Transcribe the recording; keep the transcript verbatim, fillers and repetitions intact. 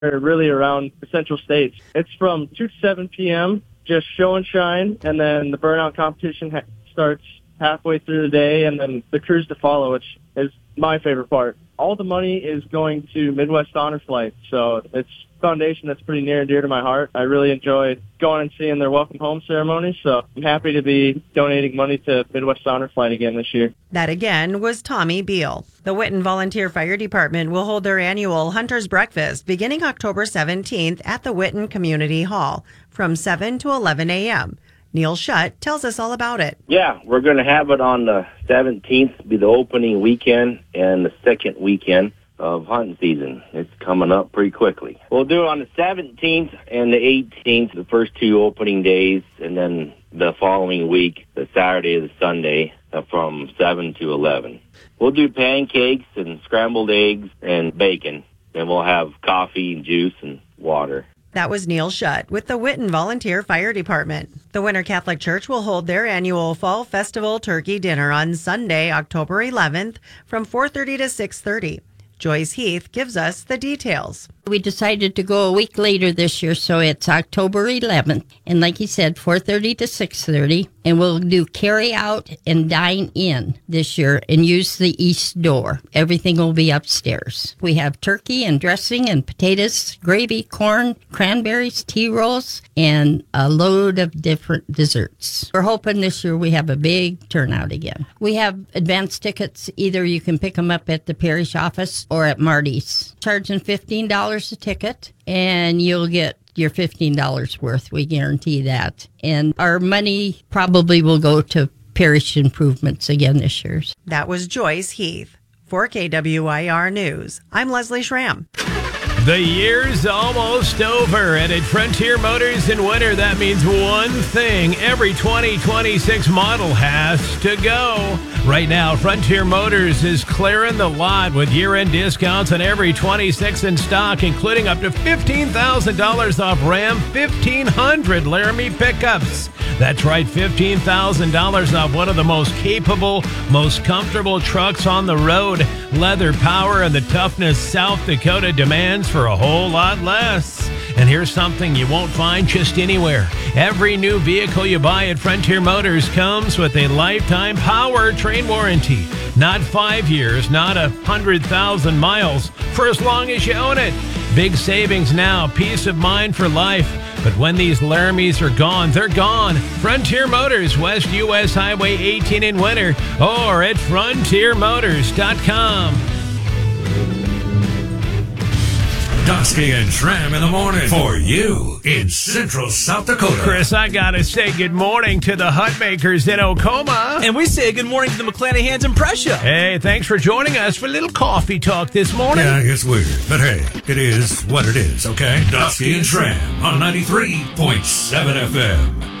really around the Central States. It's from two to seven p.m., just show and shine, and then the burnout competition ha- starts halfway through the day, and then the cruise to follow, which is my favorite part. All the money is going to Midwest Honor Flight, so it's a foundation that's pretty near and dear to my heart. I really enjoy going and seeing their welcome home ceremony, so I'm happy to be donating money to Midwest Honor Flight again this year. That again was Tommy Beal. The Whitten Volunteer Fire Department will hold their annual Hunter's Breakfast beginning October seventeenth at the Whitten Community Hall from seven to eleven a.m. Neil Shutt tells us all about it. Yeah, we're going to have it on the seventeenth, be the opening weekend, and the second weekend of hunting season. It's coming up pretty quickly. We'll do it on the seventeenth and the eighteenth, the first two opening days, and then the following week, the Saturday and the Sunday, uh, from seven to eleven. We'll do pancakes and scrambled eggs and bacon, and we'll have coffee and juice and water. That was Neil Shutt with the Whitten Volunteer Fire Department. The Winter Catholic Church will hold their annual Fall Festival Turkey Dinner on Sunday, October eleventh from four thirty to six thirty. Joyce Heath gives us the details. We decided to go a week later this year, so it's October eleventh. And like he said, four thirty to six thirty. And we'll do carry out and dine in this year and use the east door. Everything will be upstairs. We have turkey and dressing and potatoes, gravy, corn, cranberries, tea rolls, and a load of different desserts. We're hoping this year we have a big turnout again. We have advance tickets. Either you can pick them up at the parish office or at Marty's. Charging fifteen dollars a ticket, and you'll get your fifteen dollars worth. We guarantee that. And our money probably will go to parish improvements again this year. That was Joyce Heath. For K W I R News, I'm Leslie Schramm. The year's almost over, and at Frontier Motors in winter, that means one thing. Every twenty twenty-six model has to go. Right now, Frontier Motors is clearing the lot with year-end discounts on every twenty-six in stock, including up to fifteen thousand dollars off Ram fifteen hundred Laramie pickups. That's right, fifteen thousand dollars off one of the most capable, most comfortable trucks on the road. Leather power and the toughness South Dakota demands for a whole lot less. And here's something you won't find just anywhere. Every new vehicle you buy at Frontier Motors comes with a lifetime powertrain warranty. Not five years, not a hundred thousand miles, for as long as you own it. Big savings now, peace of mind for life. But when these Laramies are gone, they're gone. Frontier Motors, West U S Highway eighteen in winter, or at frontier motors dot com. Dusty and Schramm in the morning for you in Central South Dakota. Chris, I gotta say good morning to the hut makers in Ocoma. And we say good morning to the McClanahans in Prussia. Hey, thanks for joining us for a little coffee talk this morning. Yeah, it's weird, but hey, it is what it is, okay? Dusty and Schramm on ninety-three point seven F M.